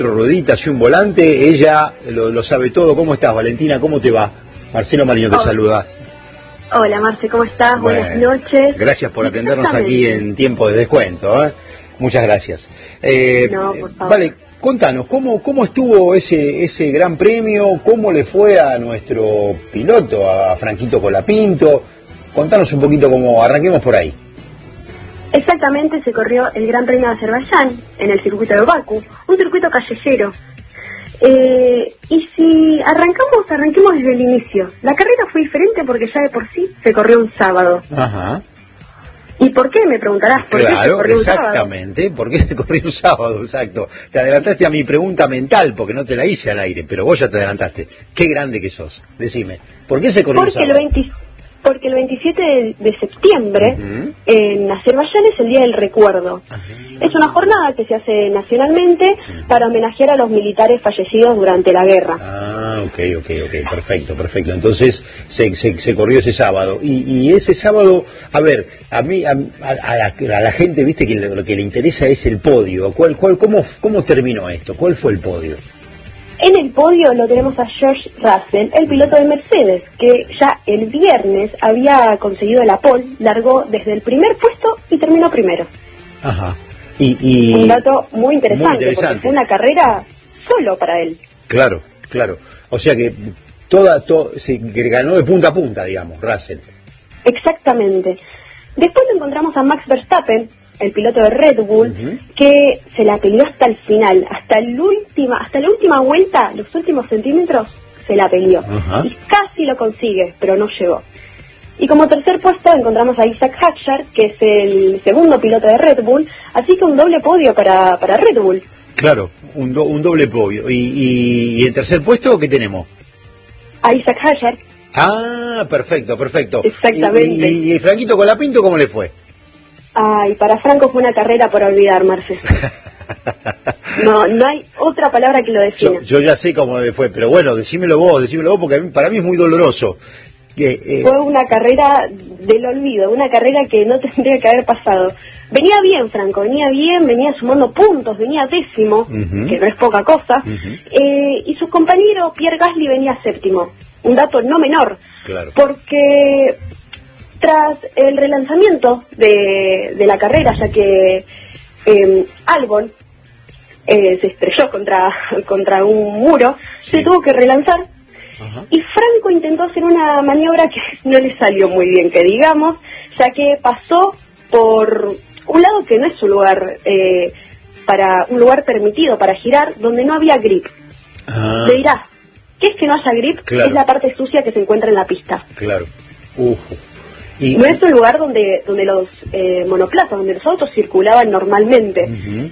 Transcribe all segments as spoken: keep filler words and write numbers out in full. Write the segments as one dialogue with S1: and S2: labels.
S1: rueditas y un volante, ella lo, lo sabe todo. ¿Cómo estás, Valentina? ¿Cómo te va? Marcelo Mariño te
S2: Hola.
S1: saluda.
S2: Hola, Marce, ¿cómo estás?
S1: Bueno,
S2: buenas noches.
S1: Gracias por atendernos aquí en tiempo de descuento, ¿eh? Muchas gracias. Eh,
S2: no, por favor.
S1: Vale, contanos, ¿cómo, cómo estuvo ese, ese gran premio? ¿Cómo le fue a nuestro piloto, a Franquito Colapinto? Contanos un poquito cómo, arranquemos por ahí.
S2: Exactamente, se corrió el Gran Premio de Azerbaiyán en el circuito de Bakú, un circuito callejero. Eh, y si arrancamos, arranquemos desde el inicio. La carrera fue diferente porque ya de por sí se corrió un sábado.
S1: Ajá.
S2: ¿Y por qué? Me preguntarás. ¿Por
S1: claro,
S2: qué se corrió
S1: exactamente.
S2: Un
S1: ¿Por qué se corrió un sábado? Exacto. Te adelantaste a mi pregunta mental porque no te la hice al aire, pero vos ya te adelantaste. Qué grande que sos. Decime, ¿por qué se corrió
S2: porque
S1: un sábado?
S2: El veinte, porque el veintisiete de, de septiembre
S1: uh-huh.
S2: en Azerbaiyán es el Día del Recuerdo. Uh-huh. Es una jornada que se hace nacionalmente uh-huh. para homenajear a los militares fallecidos durante la guerra.
S1: Ah, ok, ok, ok, perfecto, perfecto. Entonces se, se, se corrió ese sábado. Y, y ese sábado, a ver, a mí, a, a, la, a la gente, viste, que lo que le interesa es el podio. ¿Cuál, cuál, cómo, ¿Cómo terminó esto? ¿Cuál fue el podio?
S2: En el podio lo tenemos a George Russell, el piloto de Mercedes, que ya el viernes había conseguido la pole, largó desde el primer puesto y terminó primero.
S1: Ajá. Y, y
S2: un dato muy interesante,
S1: muy interesante,
S2: porque fue una carrera solo para él.
S1: Claro, claro. O sea que toda, to, sí, que ganó de punta a punta, digamos, Russell.
S2: Exactamente. Después lo encontramos a Max Verstappen, el piloto de Red Bull, uh-huh. que se la peleó hasta el final, hasta el última, hasta la última vuelta, los últimos centímetros, se la peleó. Uh-huh. Y casi lo consigue, pero no llegó. Y como tercer puesto encontramos a Isaac Hadjar, que es el segundo piloto de Red Bull, así que un doble podio para, para Red Bull.
S1: Claro, un, do, un doble podio. ¿Y, y, ¿Y en tercer puesto qué tenemos?
S2: A Isaac Hadjar.
S1: Ah, perfecto, perfecto.
S2: Exactamente.
S1: ¿Y, y, y Franquito Colapinto cómo le fue?
S2: Ay, para Franco fue una carrera por olvidar, Marce. No, no hay otra palabra que lo defina.
S1: Yo, yo ya sé cómo le fue, pero bueno, decímelo vos, decímelo vos, porque a mí, para mí es muy doloroso. Que, eh...
S2: Fue una carrera del olvido, una carrera que no tendría que haber pasado. Venía bien, Franco, venía bien, venía sumando puntos, venía décimo, uh-huh. que no es poca cosa, uh-huh. eh, y su compañero Pierre Gasly venía séptimo. Un dato no menor,
S1: claro.
S2: porque tras el relanzamiento de, de la carrera, ya que eh, Albon eh, se estrelló contra, contra un muro, sí. se tuvo que relanzar. Uh-huh. Y Franco intentó hacer una maniobra que no le salió muy bien, que digamos, ya que pasó por un lado que no es su lugar, eh, para un lugar permitido para girar, donde no había grip. Uh-huh. Te dirás, ¿qué es que no haya grip? Claro. Es la parte sucia que se encuentra en la pista.
S1: Claro. Uh-huh. Y...
S2: No es un lugar donde donde los eh, monoplazas, donde los autos circulaban normalmente. Uh-huh.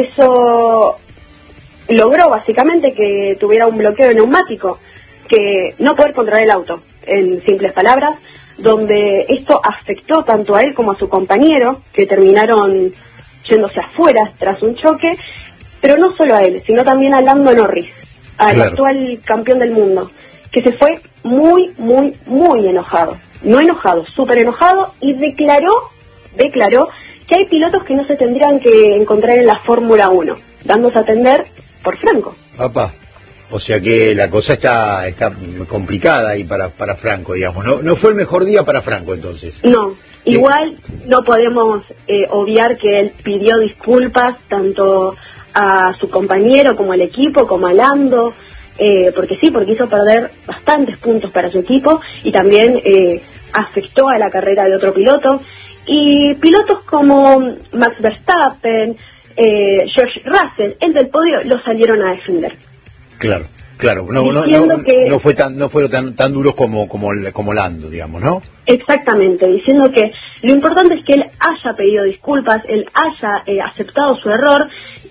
S2: Eso logró básicamente que tuviera un bloqueo neumático, que no poder controlar el auto, en simples palabras, donde esto afectó tanto a él como a su compañero, que terminaron yéndose afuera tras un choque, pero no solo a él, sino también a Lando Norris, al claro. actual campeón del mundo, que se fue muy, muy, muy enojado. No enojado, súper enojado, y declaró, declaró que hay pilotos que no se tendrían que encontrar en la Fórmula uno, dándose a atender por Franco.
S1: Papá. O sea que la cosa está está complicada ahí para para Franco, digamos. No no fue el mejor día para Franco, entonces.
S2: No, igual no podemos eh, obviar que él pidió disculpas tanto a su compañero como al equipo, como a Lando, eh, porque sí, porque hizo perder bastantes puntos para su equipo y también eh, afectó a la carrera de otro piloto. Y pilotos como Max Verstappen, eh, George Russell, el del podio, lo salieron a defender.
S1: Claro, claro, no, no, no, que, no fue tan, no fueron tan, tan duros como, como, como Lando, digamos, ¿no?
S2: Exactamente, diciendo que lo importante es que él haya pedido disculpas, él haya eh, aceptado su error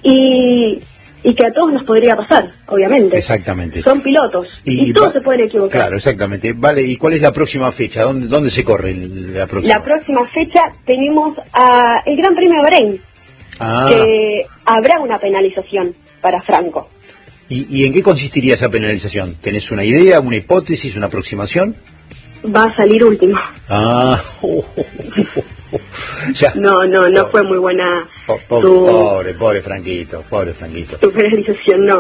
S2: y, y que a todos nos podría pasar, obviamente.
S1: Exactamente.
S2: Son pilotos y, y todos va, se pueden equivocar.
S1: Claro, exactamente. Vale, ¿y cuál es la próxima fecha? ¿Dónde, dónde se corre la próxima?
S2: La próxima fecha tenemos a el Gran Premio de Bahrein, ah. que habrá una penalización para Franco.
S1: ¿Y, ¿Y en qué consistiría esa penalización? ¿Tenés una idea, una hipótesis, una aproximación?
S2: Va a salir último.
S1: Ah, oh, oh, oh, oh. Ya.
S2: No, no, no fue muy buena.
S1: Po, po,
S2: tu,
S1: pobre, pobre Franquito, pobre Franquito.
S2: Tu penalización, no.